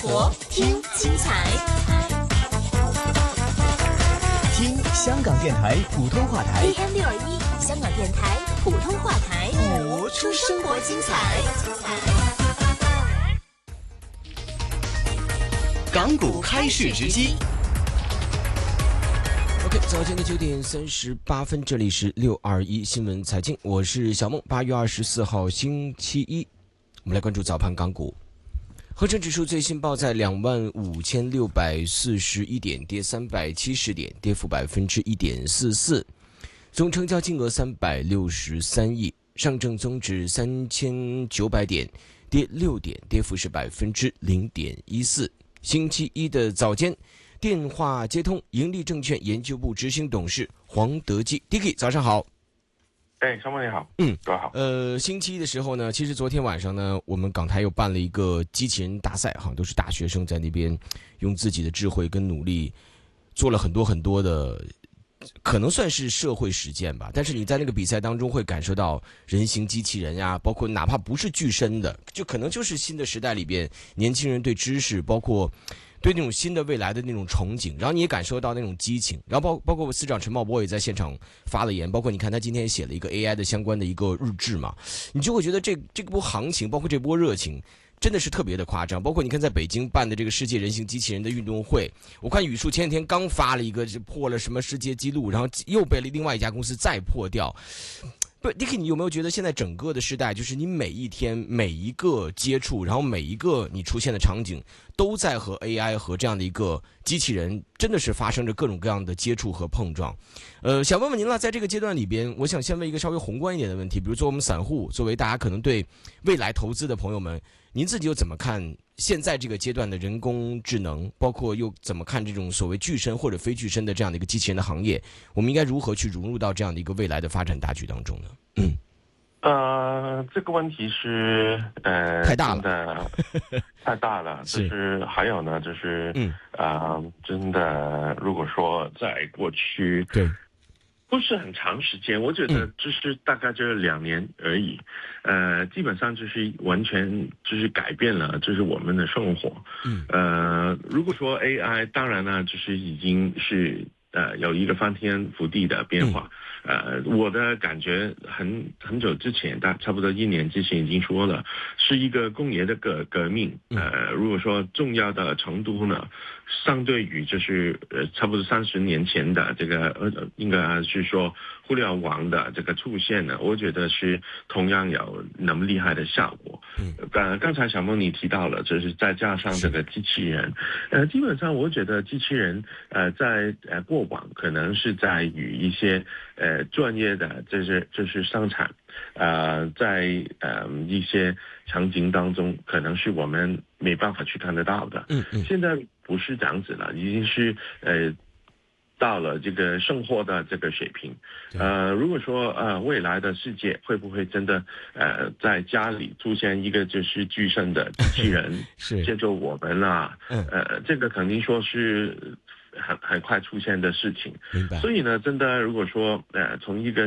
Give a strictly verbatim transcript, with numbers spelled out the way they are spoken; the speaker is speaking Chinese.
活，听精彩， 听香港电台普通话台 A M 六二一，香港电台普通话台， 活出生活精彩。 港股开市直击。 OK， 早间的九点三十八分，这里是六二一新闻财经，我是小梦。八月二十四号星期一，我们来关注早盘港股。恒生指数最新报在两万五千六百四十一点，跌三百七十点，跌幅百分之一点四四。总成交金额三百六十三亿，上证综指三千九百点，跌六点，跌幅是百分之零点一四。星期一的早间，电话接通盈利证券研究部执行董事黄德基 Dicky， 早上好。 哎，小梦你好。 嗯， 多好。 呃，星期一的时候呢，其实昨天晚上呢，我们港台又办了一个机器人大赛，哈，都是大学生在那边用自己的智慧跟努力做了很多很多的，可能算是社会实践吧。但是你在那个比赛当中会感受到人形机器人呀，包括哪怕不是具身的，就可能就是新的时代里边年轻人对知识，包括对那种新的未来的那种憧憬，然后你也感受到那种激情，然后包包括司长陈茂波也在现场发了言，包括你看他今天也写了一个 A I 的相关的一个日志嘛，你就会觉得这这波行情，包括这波热情，真的是特别的夸张。包括你看在北京办的这个世界人形机器人的运动会，我看语数前几天刚发了一个破了什么世界纪录，然后又被另外一家公司再破掉。不 ，Dicky， 你有没有觉得现在整个的时代，就是你每一天每一个接触，然后每一个你出现的场景，都在和 A I 和这样的一个机器人，真的是发生着各种各样的接触和碰撞。呃，想问问您了，在这个阶段里边，我想先问一个稍微宏观一点的问题，比如说我们散户，作为大家可能对未来投资的朋友们，您自己又怎么看现在这个阶段的人工智能，包括又怎么看这种所谓具身或者非具身的这样的一个机器人的行业？我们应该如何去融入到这样的一个未来的发展大局当中呢？嗯， 呃，这个问题是呃太大了， 真的太大了。 是就是还有呢，就是嗯啊、呃，真的，如果说在过去对。 不是很长时间，我觉得就是大概就是两年而已，呃，基本上就是完全就是改变了，就是我们的生活。 嗯， 呃，如果说 A I， 当然呢，就是已经是呃有一个翻天覆地的变化。呃，我的感觉很很久之前，大差不多一年之前已经说了，是一个工业的革革命。呃，如果说重要的程度呢，相对于就是呃差不多三十年前的这个呃应该是说互联网的这个出现呢，我觉得是同样有那么厉害的效果。 嗯， 呃，刚才小梦你提到了，就是再加上这个机器人，呃，基本上我觉得机器人呃在呃过往可能是在于一些呃专业的这些就是生产，呃在呃一些场景当中可能是我们没办法去看得到的。 嗯嗯， 现在不是这样子了，已经是呃。到了这个生活的这个水平，呃，如果说呃未来的世界会不会真的呃在家里出现一个就是具身的机器人是接着我们啊， 嗯呃，这个肯定说是很很快出现的事情。 明白。 所以呢，真的如果说呃从一个